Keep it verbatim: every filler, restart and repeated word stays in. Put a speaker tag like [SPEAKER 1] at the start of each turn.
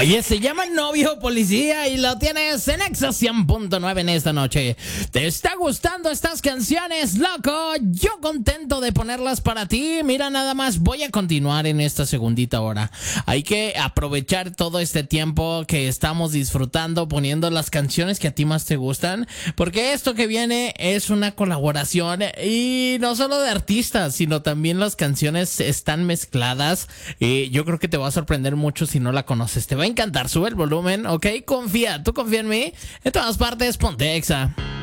[SPEAKER 1] Oye, se llama Novio Policía y lo tienes en Exa cien punto nueve en esta noche. ¿Te está gustando estas canciones, loco? Yo contento de ponerlas para ti. Mira, nada más voy a continuar en esta segundita hora. Hay que aprovechar todo este tiempo que estamos disfrutando poniendo las canciones que a ti más te gustan, porque esto que viene es una colaboración y no solo de artistas, sino también las canciones están mezcladas. Y yo creo que te va a sorprender mucho si no la conoces. Te va a encantar. Sube el volumen, ¿ok? Confía, tú confía en mí. En todas partes, ponte Exa.